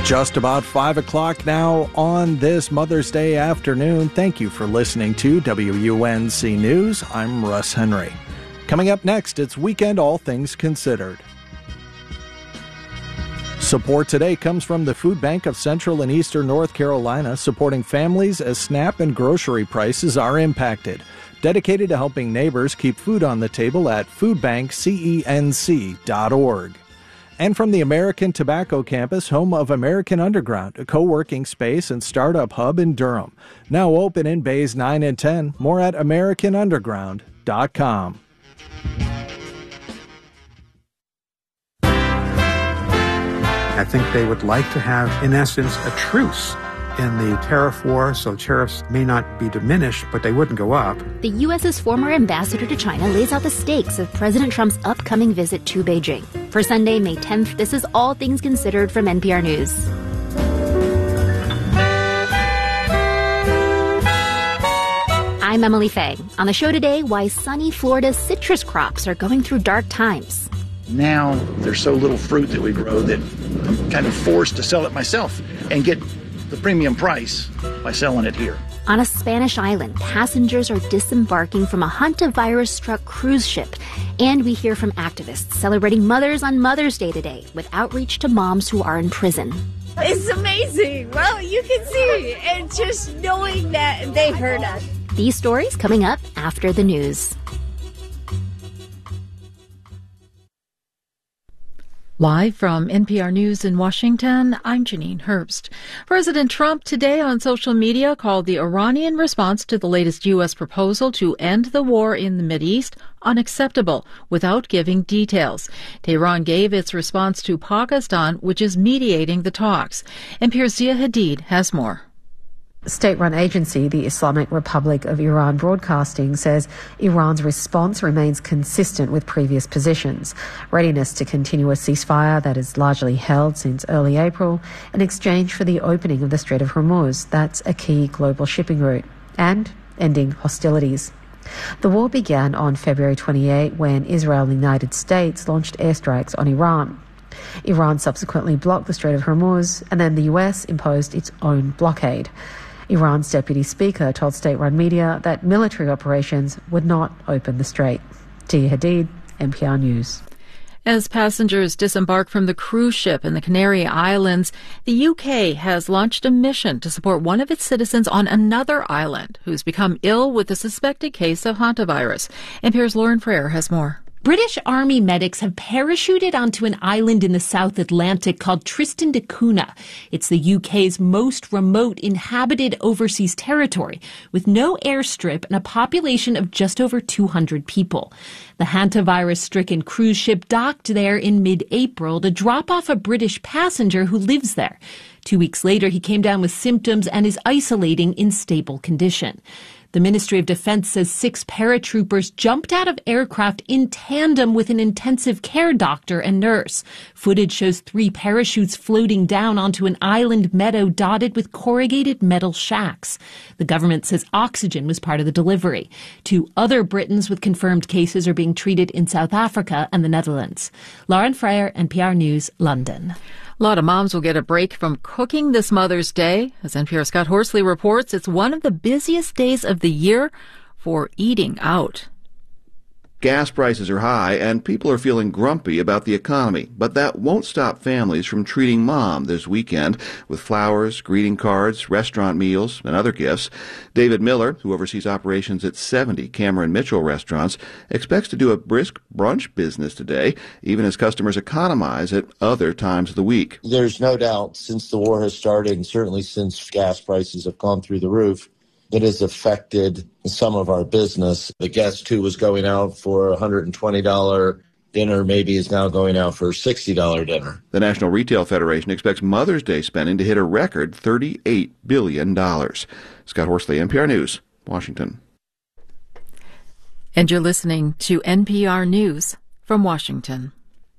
Just about 5 o'clock now on this Mother's Day afternoon. Thank you for listening to WUNC News. I'm Russ Henry. Coming up next, it's Weekend All Things Considered. Support today comes from the Food Bank of Central and Eastern North Carolina, supporting families as SNAP and grocery prices are impacted. Dedicated to helping neighbors keep food on the table at foodbankcenc.org. And from the American Tobacco Campus, home of American Underground, a co-working space and startup hub in Durham. Now open in Bays 9 and 10. More at AmericanUnderground.com. I think they would like to have, in essence, a truce in the tariff war, so tariffs may not be diminished, but they wouldn't go up. The U.S.'s former ambassador to China lays out the stakes of President Trump's upcoming visit to Beijing. For Sunday, May 10th, this is All Things Considered from NPR News. I'm Emily Fay. On the show today, why sunny Florida's citrus crops are going through dark times. Now there's so little fruit that we grow that I'm kind of forced to sell it myself and get the premium price by selling it here. On a Spanish island, passengers are disembarking from a hantavirus-struck cruise ship. And we hear from activists celebrating mothers on Mother's Day today with outreach to moms who are in prison. It's amazing. Well, you can see, and just knowing that they heard us. These stories coming up after the news. Live from NPR News in Washington, I'm Janine Herbst. President Trump today on social media called the Iranian response to the latest U.S. proposal to end the war in the Mideast unacceptable, without giving details. Tehran gave its response to Pakistan, which is mediating the talks. NPR's Zia Hadid has more. State-run agency, the Islamic Republic of Iran Broadcasting, says Iran's response remains consistent with previous positions. Readiness to continue a ceasefire that is largely held since early April in exchange for the opening of the Strait of Hormuz. That's a key global shipping route. And ending hostilities. The war began on February 28 when Israel and the United States launched airstrikes on Iran. Iran subsequently blocked the Strait of Hormuz, and then the US imposed its own blockade. Iran's deputy speaker told state-run media that military operations would not open the strait. Tia Hadid, NPR News. As passengers disembark from the cruise ship in the Canary Islands, the UK has launched a mission to support one of its citizens on another island who's become ill with a suspected case of hantavirus. NPR's Lauren Frere has more. British Army medics have parachuted onto an island in the South Atlantic called Tristan da Cunha. It's the UK's most remote inhabited overseas territory, with no airstrip and a population of just over 200 people. The hantavirus-stricken cruise ship docked there in mid-April to drop off a British passenger who lives there. 2 weeks later, he came down with symptoms and is isolating in stable condition. The Ministry of Defense says 6 paratroopers jumped out of aircraft in tandem with an intensive care doctor and nurse. Footage shows 3 parachutes floating down onto an island meadow dotted with corrugated metal shacks. The government says oxygen was part of the delivery. 2 other Britons with confirmed cases are being treated in South Africa and the Netherlands. Lauren Frere, NPR News, London. A lot of moms will get a break from cooking this Mother's Day. As NPR's Scott Horsley reports, it's one of the busiest days of the year for eating out. Gas prices are high and people are feeling grumpy about the economy, but that won't stop families from treating mom this weekend with flowers, greeting cards, restaurant meals, and other gifts. David Miller, who oversees operations at 70 Cameron Mitchell restaurants, expects to do a brisk brunch business today, even as customers economize at other times of the week. There's no doubt since the war has started, and certainly since gas prices have gone through the roof, it has affected some of our business. The guest who was going out for a $120 dinner maybe is now going out for a $60 dinner. The National Retail Federation expects Mother's Day spending to hit a record $38 billion. Scott Horsley, NPR News, Washington. And you're listening to NPR News from Washington.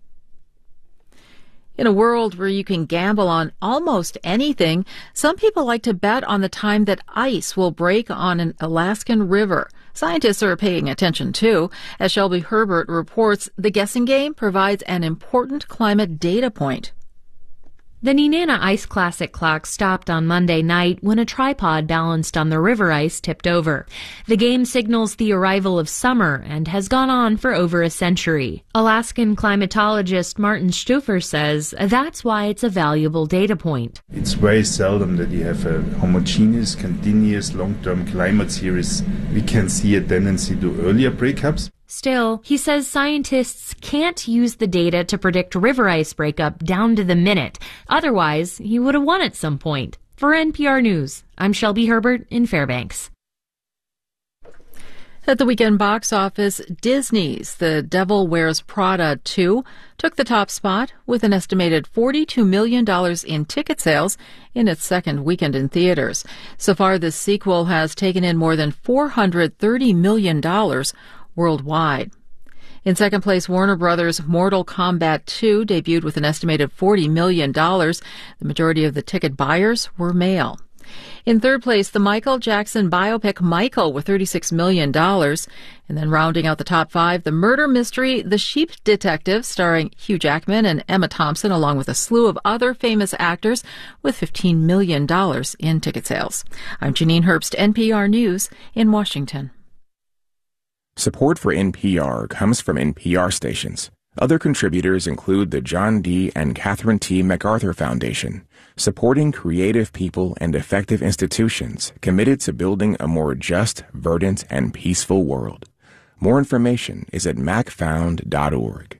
In a world where you can gamble on almost anything, some people like to bet on the time that ice will break on an Alaskan river. Scientists are paying attention, too. As Shelby Herbert reports, the guessing game provides an important climate data point. The Nenana Ice Classic clock stopped on Monday night when a tripod balanced on the river ice tipped over. The game signals the arrival of summer and has gone on for over a century. Alaskan climatologist Martin Stufer says that's why it's a valuable data point. It's very seldom that you have a homogeneous, continuous, long-term climate series. We can see a tendency to earlier breakups. Still, he says scientists can't use the data to predict river ice breakup down to the minute. Otherwise, he would have won at some point. For NPR News, I'm Shelby Herbert in Fairbanks. At the weekend box office, Disney's The Devil Wears Prada 2 took the top spot with an estimated $42 million in ticket sales in its second weekend in theaters. So far, this sequel has taken in more than $430 million worldwide. In second place, Warner Brothers' Mortal Kombat 2 debuted with an estimated $40 million. The majority of the ticket buyers were male. In third place, the Michael Jackson biopic Michael with $36 million. And then rounding out the top five, the murder mystery The Sheep Detective, starring Hugh Jackman and Emma Thompson, along with a slew of other famous actors, with $15 million in ticket sales. I'm Janine Herbst, NPR News in Washington. Support for NPR comes from NPR stations. Other contributors include the John D. and Catherine T. MacArthur Foundation, supporting creative people and effective institutions committed to building a more just, verdant, and peaceful world. More information is at macfound.org.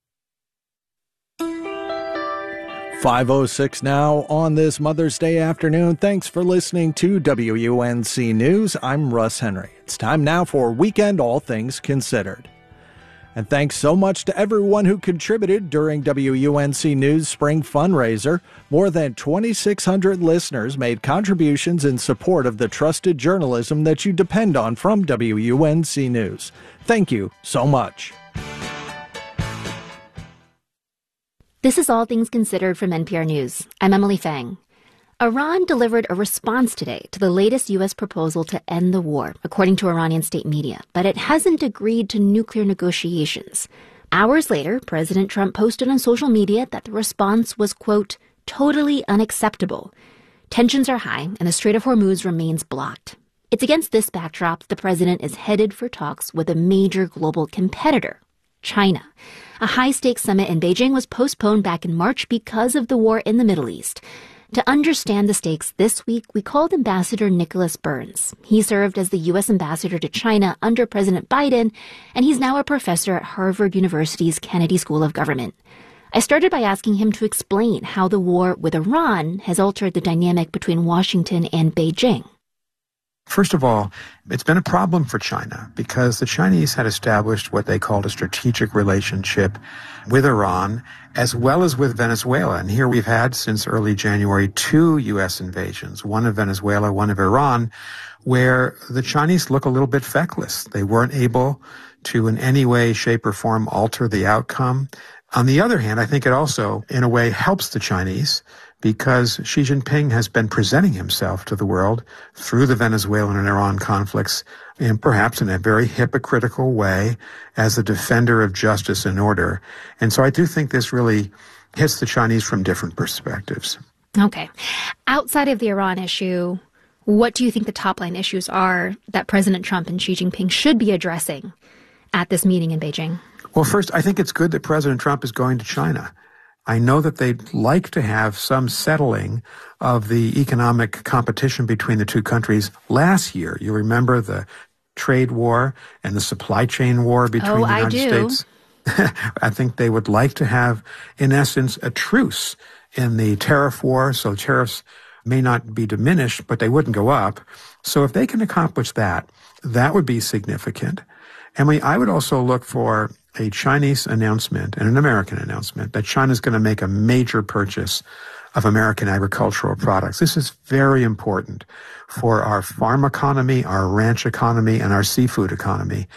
5:06 now on this Mother's Day afternoon. Thanks for listening to WUNC News. I'm Russ Henry. It's time now for Weekend All Things Considered. And thanks so much to everyone who contributed during WUNC News Spring Fundraiser. More than 2,600 listeners made contributions in support of the trusted journalism that you depend on from WUNC News. Thank you so much. This is All Things Considered from NPR News. I'm Emily Fang. Iran delivered a response today to the latest U.S. proposal to end the war, according to Iranian state media, but it hasn't agreed to nuclear negotiations. Hours later, President Trump posted on social media that the response was, quote, totally unacceptable. Tensions are high, and the Strait of Hormuz remains blocked. It's against this backdrop that the president is headed for talks with a major global competitor, China. A high-stakes summit in Beijing was postponed back in March because of the war in the Middle East. To understand the stakes this week, we called Ambassador Nicholas Burns. He served as the U.S. ambassador to China under President Biden, and he's now a professor at Harvard University's Kennedy School of Government. I started by asking him to explain how the war with Iran has altered the dynamic between Washington and Beijing. First of all, it's been a problem for China because the Chinese had established what they called a strategic relationship with Iran as well as with Venezuela. And here we've had since early January 2 U.S. invasions, one of Venezuela, one of Iran, where the Chinese look a little bit feckless. They weren't able to in any way, shape, or form alter the outcome. On the other hand, I think it also, in a way, helps the Chinese because Xi Jinping has been presenting himself to the world through the Venezuelan and Iran conflicts, and perhaps in a very hypocritical way, as a defender of justice and order. And so I do think this really hits the Chinese from different perspectives. Okay. Outside of the Iran issue, what do you think the top-line issues are that President Trump and Xi Jinping should be addressing at this meeting in Beijing? Well, first, I think it's good that President Trump is going to China. I know that they'd like to have some settling of the economic competition between the two countries. Last year, you remember the trade war and the supply chain war between the United States? I think they would like to have, in essence, a truce in the tariff war, so tariffs may not be diminished, but they wouldn't go up. So if they can accomplish that, that would be significant. And I would also look for a Chinese announcement and an American announcement that China's going to make a major purchase of American agricultural products. This is very important for our farm economy, our ranch economy, and our seafood economy.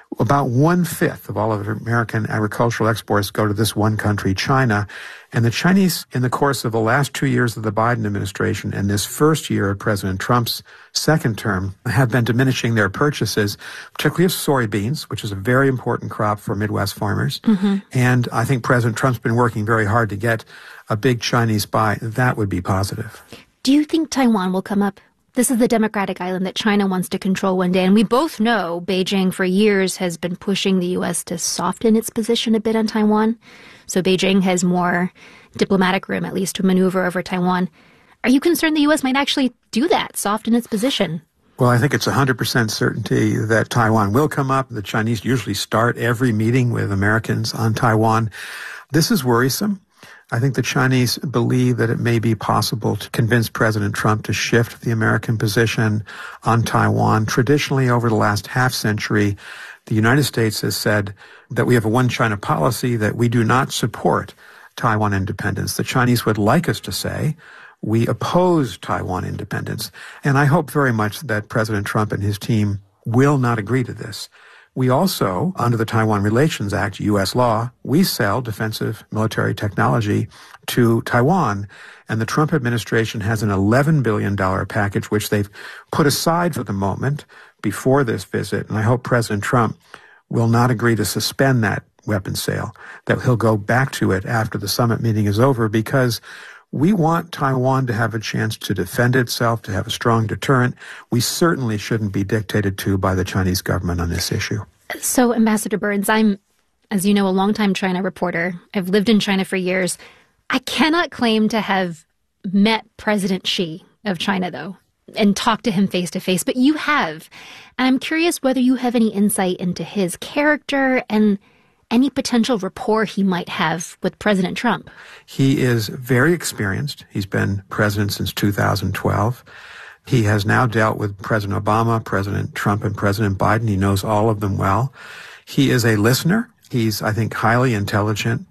About 1/5 of all of American agricultural exports go to this one country, China. And the Chinese, in the course of the last 2 years of the Biden administration and this first year of President Trump's second term, have been diminishing their purchases, particularly of soybeans, which is a very important crop for Midwest farmers. Mm-hmm. And I think President Trump's been working very hard to get a big Chinese buy. That would be positive. Do you think Taiwan will come up? This is the democratic island that China wants to control one day. And we both know Beijing for years has been pushing the U.S. to soften its position a bit on Taiwan. So Beijing has more diplomatic room, at least, to maneuver over Taiwan. Are you concerned the U.S. might actually do that, soften its position? Well, I think it's 100% certainty that Taiwan will come up. The Chinese usually start every meeting with Americans on Taiwan. This is worrisome. I think the Chinese believe that it may be possible to convince President Trump to shift the American position on Taiwan. Traditionally, over the last half century, the United States has said that we have a one-China policy, that we do not support Taiwan independence. The Chinese would like us to say we oppose Taiwan independence. And I hope very much that President Trump and his team will not agree to this. We also, under the Taiwan Relations Act, U.S. law, we sell defensive military technology to Taiwan. And the Trump administration has an $11 billion package, which they've put aside for the moment before this visit. And I hope President Trump will not agree to suspend that weapons sale, that he'll go back to it after the summit meeting is over, because we want Taiwan to have a chance to defend itself, to have a strong deterrent. We certainly shouldn't be dictated to by the Chinese government on this issue. So, Ambassador Burns, I'm, as you know, a longtime China reporter. I've lived in China for years. I cannot claim to have met President Xi of China, though, and talked to him face to face, but you have. And I'm curious whether you have any insight into his character and any potential rapport he might have with President Trump. He is very experienced. He's been president since 2012. He has now dealt with President Obama, President Trump, and President Biden. He knows all of them well. He is a listener. He's, I think, highly intelligent.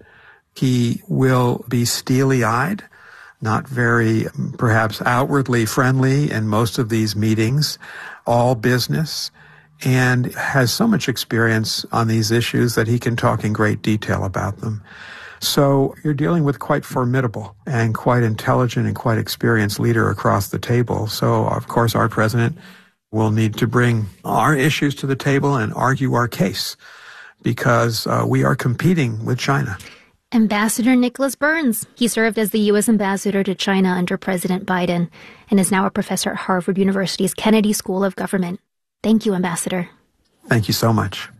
He will be steely-eyed, not very, perhaps, outwardly friendly in most of these meetings, all business, and has so much experience on these issues that he can talk in great detail about them. So you're dealing with quite formidable and quite intelligent and quite experienced leader across the table. So, of course, our president will need to bring our issues to the table and argue our case, because we are competing with China. Ambassador Nicholas Burns. He served as the U.S. ambassador to China under President Biden and is now a professor at Harvard University's Kennedy School of Government. Thank you, Ambassador. Thank you so much.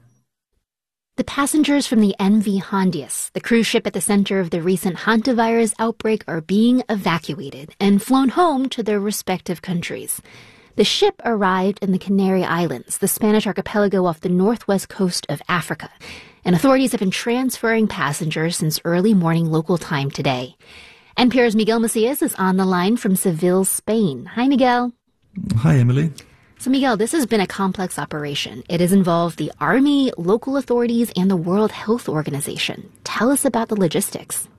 The passengers from the MV Hondius, the cruise ship at the center of the recent hantavirus outbreak, are being evacuated and flown home to their respective countries. The ship arrived in the Canary Islands, the Spanish archipelago off the northwest coast of Africa, and authorities have been transferring passengers since early morning local time today. NPR's Miguel Macias is on the line from Seville, Spain. Hi, Miguel. Hi, Emily. So, Miguel, this has been a complex operation. It has involved the Army, local authorities, and the World Health Organization. Tell us about the logistics.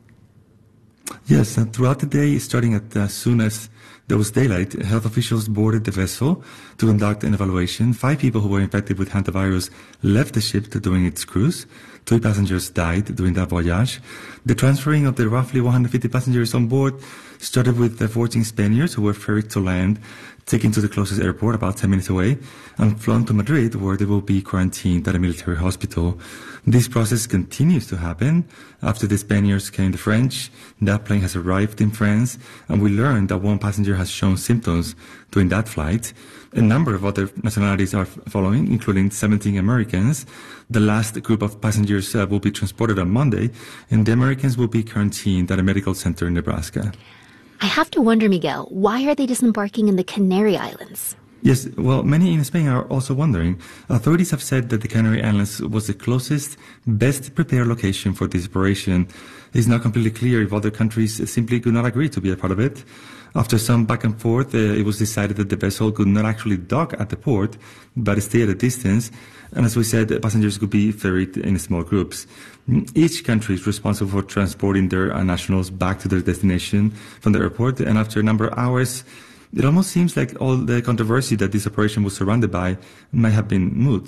Yes, and throughout the day, starting as soon as there was daylight, health officials boarded the vessel to conduct an evaluation. 5 people who were infected with hantavirus left the ship during its cruise. 3 passengers died during that voyage. The transferring of the roughly 150 passengers on board started with the 14 Spaniards who were ferried to land, taken to the closest airport about 10 minutes away, and flown to Madrid, where they will be quarantined at a military hospital. This process continues to happen. After the Spaniards came the French. That plane has arrived in France, and we learned that 1 passenger has shown symptoms during that flight. A number of other nationalities are following, including 17 Americans. The last group of passengers will be transported on Monday, and the Americans will be quarantined at a medical center in Nebraska. I have to wonder, Miguel, why are they disembarking in the Canary Islands? Yes, well, many in Spain are also wondering. Authorities have said that the Canary Islands was the closest, best prepared location for this operation. It's not completely clear if other countries simply could not agree to be a part of it. After some back and forth, it was decided that the vessel could not actually dock at the port, but stay at a distance. And as we said, passengers could be ferried in small groups. Each country is responsible for transporting their nationals back to their destination from the airport. And after a number of hours, it almost seems like all the controversy that this operation was surrounded by might have been moot.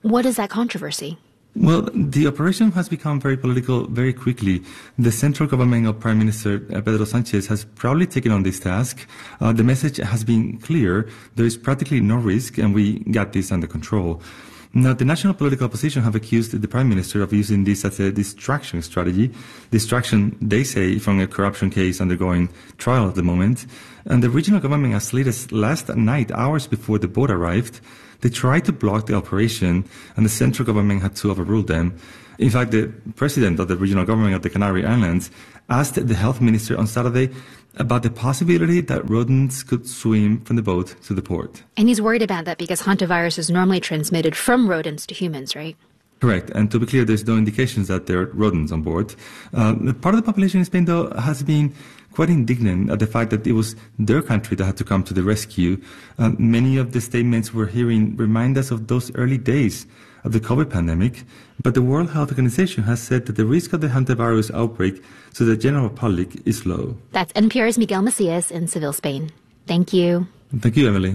What is that controversy? Well, the operation has become very political very quickly. The central government of Prime Minister Pedro Sanchez has proudly taken on this task. The message has been clear. There is practically no risk, and we got this under control. Now, the national political opposition have accused the Prime Minister of using this as a distraction strategy. Distraction, they say, from a corruption case undergoing trial at the moment. And the regional government, as late as last night, hours before the boat arrived, they tried to block the operation, and the central government had to overrule them. In fact, the president of the regional government of the Canary Islands asked the health minister on Saturday about the possibility that rodents could swim from the boat to the port. And he's worried about that because hantavirus is normally transmitted from rodents to humans, right? Correct. And to be clear, there's no indications that there are rodents on board. Part of the population in Spain, though, has been quite indignant at the fact that it was their country that had to come to the rescue. Many of the statements we're hearing remind us of those early days of the COVID pandemic. But the World Health Organization has said that the risk of the hantavirus outbreak to the general public is low. That's NPR's Miguel Macias in Seville, Spain. Thank you. Thank you, Emily.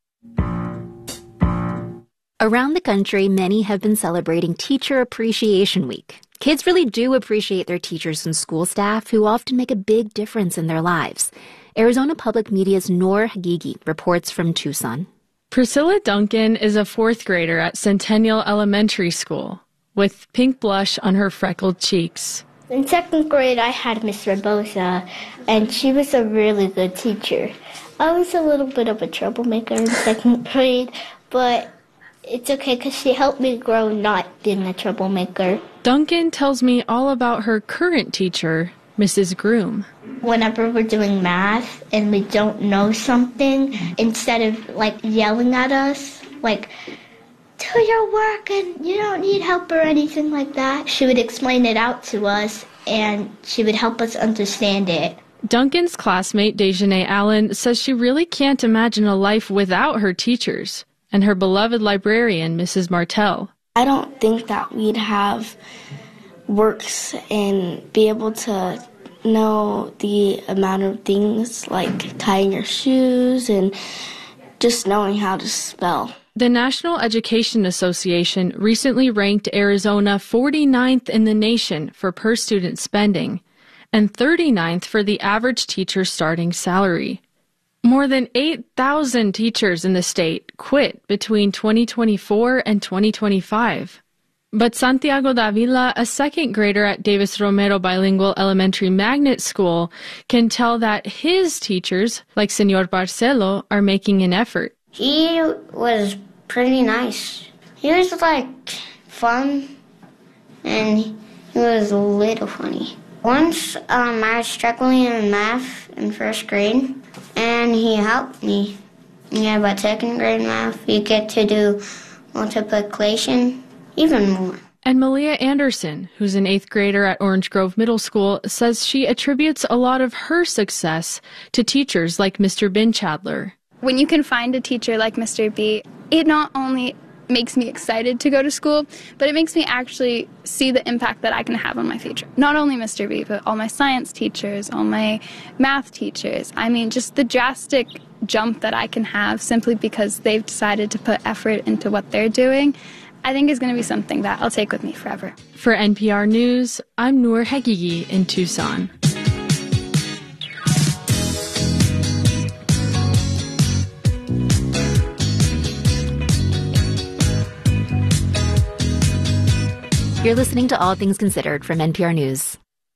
Around the country, many have been celebrating Teacher Appreciation Week. Kids really do appreciate their teachers and school staff who often make a big difference in their lives. Arizona Public Media's Noor Hagigi reports from Tucson. Priscilla Duncan is a fourth grader at Centennial Elementary School with pink blush on her freckled cheeks. In second grade, I had Miss Rabosa, and she was a really good teacher. I was a little bit of a troublemaker in second grade, but it's okay because she helped me grow not being a troublemaker. Duncan tells me all about her current teacher, Mrs. Groom. Whenever we're doing math and we don't know something, instead of yelling at us, do your work and you don't need help or anything like that, she would explain it out to us and she would help us understand it. Duncan's classmate, Dejanay Allen, says she really can't imagine a life without her teachers and her beloved librarian, Mrs. Martell. I don't think that we'd have works and be able to know the amount of things like tying your shoes and just knowing how to spell. The National Education Association recently ranked Arizona 49th in the nation for per-student spending and 39th for the average teacher starting salary. More than 8,000 teachers in the state quit between 2024 and 2025. But Santiago Davila, a second grader at Davis Romero Bilingual Elementary Magnet School, can tell that his teachers, like Senor Barcelo, are making an effort. He was pretty nice. He was fun, and he was a little funny. Once I was struggling in math in first grade, and he helped me. Yeah, but second grade math, you get to do multiplication even more. And Malia Anderson, who's an 8th grader at Orange Grove Middle School, says she attributes a lot of her success to teachers like Mr. Binchadler. When you can find a teacher like Mr. B, it not only makes me excited to go to school, but it makes me actually see the impact that I can have on my future. Not only Mr. B, but all my science teachers, all my math teachers. I mean, just the drastic jump that I can have simply because they've decided to put effort into what they're doing, I think is going to be something that I'll take with me forever. For NPR News, I'm Noor Hagigi in Tucson. You're listening to All Things Considered from NPR News.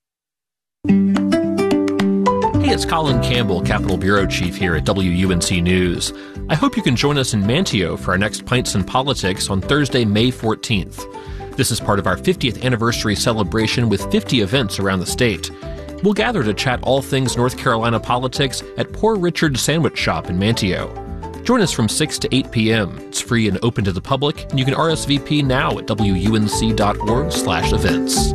Hey, it's Colin Campbell, Capitol Bureau Chief here at WUNC News. I hope you can join us in Manteo for our next Pints and Politics on Thursday, May 14th. This is part of our 50th anniversary celebration with 50 events around the state. We'll gather to chat all things North Carolina politics at Poor Richard's Sandwich Shop in Manteo. Join us from 6 to 8 p.m. It's free and open to the public, and you can RSVP now at WUNC.org/events.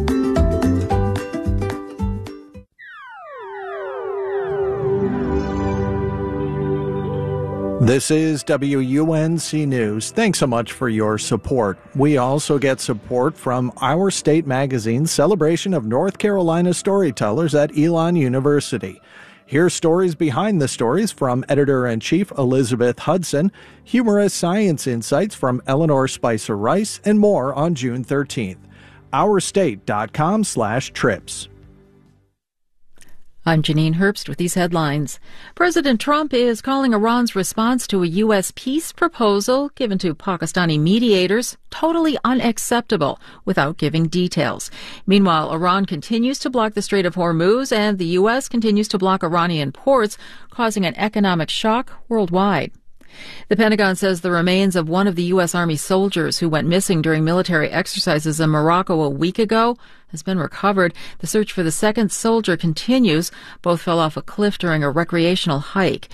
This is WUNC News. Thanks so much for your support. We also get support from Our State Magazine's celebration of North Carolina storytellers at Elon University. Hear stories behind the stories from Editor-in-Chief Elizabeth Hudson, humorous science insights from Eleanor Spicer Rice, and more on June 13th. ourstate.com/trips. I'm Janine Herbst with these headlines. President Trump is calling Iran's response to a U.S. peace proposal given to Pakistani mediators totally unacceptable, without giving details. Meanwhile, Iran continues to block the Strait of Hormuz, and the U.S. continues to block Iranian ports, causing an economic shock worldwide. The Pentagon says the remains of one of the U.S. Army soldiers who went missing during military exercises in Morocco a week ago has been recovered. The search for the second soldier continues. Both fell off a cliff during a recreational hike.